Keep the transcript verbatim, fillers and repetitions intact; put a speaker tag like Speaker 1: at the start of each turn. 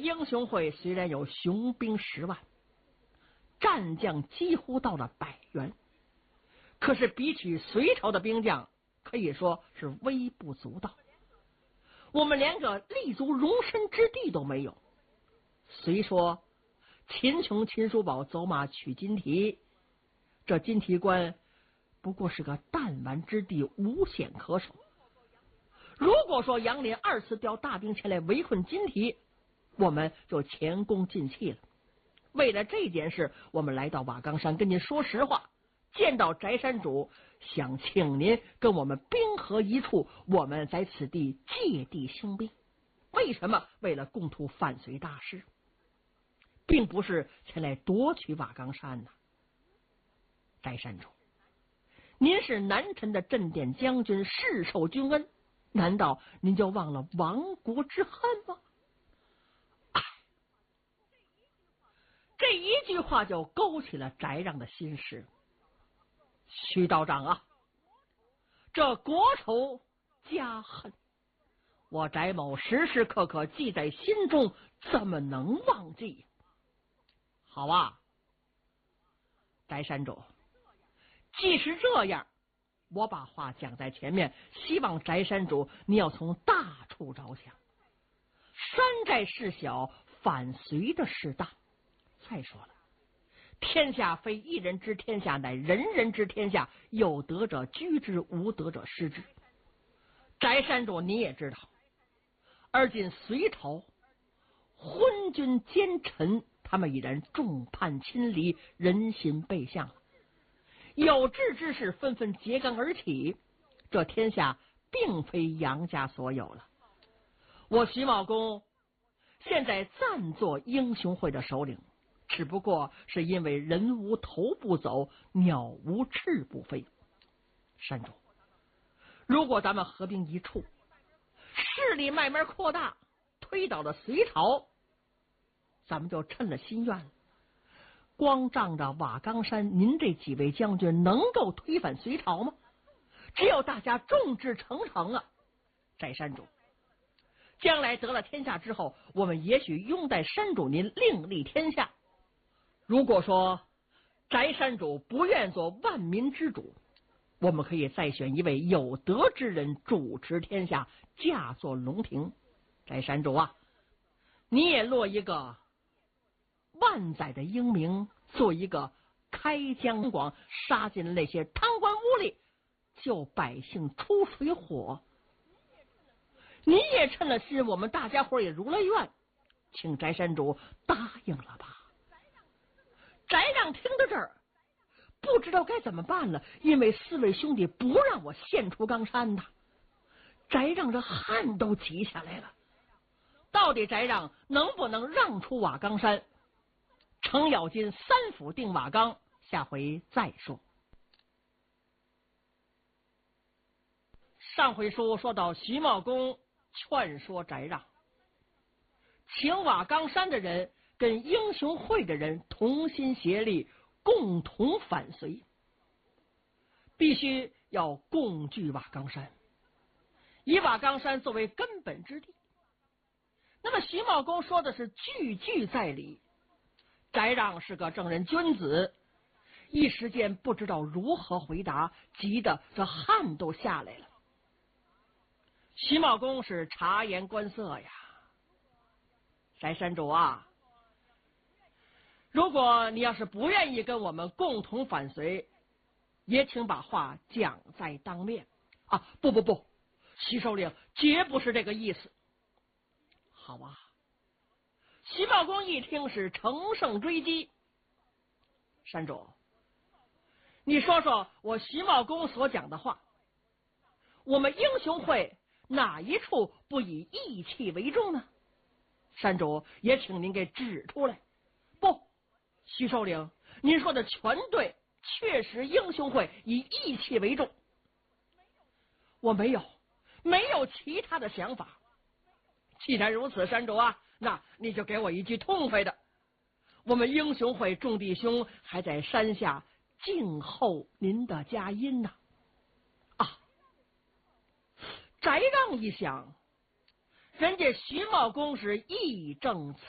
Speaker 1: 英雄会虽然有雄兵十万，战将几乎到了百员，可是比起隋朝的兵将，可以说是微不足道。我们连个立足容身之地都没有。虽说秦琼、秦叔宝走马取金提，这金提关不过是个弹丸之地，无险可守。如果说杨林二次调大兵前来围困金提，我们就前功尽弃了。为了这件事，我们来到瓦岗山跟您说实话，见到翟山主，想请您跟我们兵合一处，我们在此地借地兴兵。为什么？为了共图反隋大事，并不是前来夺取瓦岗山呐。翟山主，您是南陈的镇殿将军，世受君恩，难道您就忘了亡国之恨吗？这一句话就勾起了翟让的心事。徐道长啊，这国仇家恨，我翟某时时刻刻记在心中，怎么能忘记？好啊，翟山主，既是这样，我把话讲在前面，希望翟山主你要从大处着想。山寨事小，反隋的事大。再说了，天下非一人之天下，乃人人之天下，有德者居之，无德者失之。翟山主你也知道，而今隋朝昏君奸臣，他们已然众叛亲离，人心背向了，有志之士纷纷揭竿而起，这天下并非杨家所有了。我徐茂公现在暂做英雄会的首领，只不过是因为人无头不走，鸟无翅不飞。山主，如果咱们合兵一处，势力慢慢扩大，推倒了隋朝，咱们就趁了心愿了。光仗着瓦岗山，您这几位将军能够推翻隋朝吗？只有大家众志成城啊！翟山主，将来得了天下之后，我们也许拥戴山主您另立天下。如果说翟山主不愿做万民之主，我们可以再选一位有德之人主持天下，驾作龙庭。翟山主啊，你也落一个万载的英名，做一个开疆广，杀进那些贪官污吏，救百姓出水火。你也趁了心，我们大家伙也如了愿，请翟山主答应了吧。翟让听到这儿，不知道该怎么办了，因为四位兄弟不让我献出冈山呐。翟让这汗都急下来了，到底翟让能不能让出瓦岗山？程咬金三府定瓦岗，下回再说。上回书说到徐茂公劝说翟让，请瓦岗山的人跟英雄会的人同心协力，共同反隋，必须要共据瓦岗山，以瓦岗山作为根本之地。那么徐茂公说的是句句在理，翟让是个正人君子，一时间不知道如何回答，急得这汗都下来了。徐茂公是察言观色呀，翟山主啊，如果你要是不愿意跟我们共同反隋，也请把话讲在当面啊！不不不，徐首领绝不是这个意思。好啊，徐茂公一听是乘胜追击。山主，你说说我徐茂公所讲的话，我们英雄会哪一处不以义气为重呢？山主也请您给指出来。不，徐首领，您说的全对，确实英雄会以义气为重。我没有没有其他的想法。既然如此，山主啊，那你就给我一句痛快的。我们英雄会众弟兄还在山下静候您的佳音呢。啊，翟让一想，人家徐茂公是义正